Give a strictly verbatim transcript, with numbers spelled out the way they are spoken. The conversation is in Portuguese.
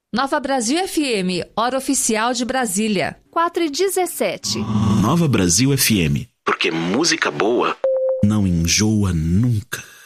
Nova Brasil F M, hora oficial de Brasília. quatro e dezessete. Nova Brasil F M, porque música boa não enjoa nunca.